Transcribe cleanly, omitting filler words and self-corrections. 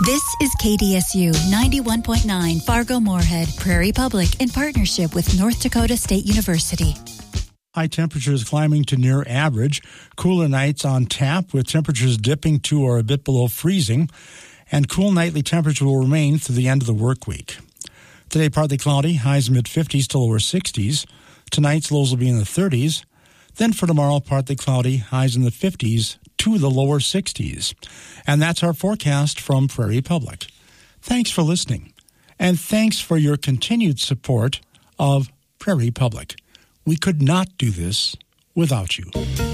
This is KDSU 91.9 Fargo-Moorhead, Prairie Public, in partnership with North Dakota State University. High temperatures climbing to near average. Cooler nights on tap with temperatures dipping to or a bit below freezing. And cool nightly temperatures will remain through the end of the work week. Today, partly cloudy, highs mid-50s to lower 60s. Tonight's lows will be in the 30s. Then for tomorrow, partly cloudy, highs in the 50s to the lower 60s. And that's our forecast from Prairie Public. Thanks for listening. And thanks for your continued support of Prairie Public. We could not do this without you.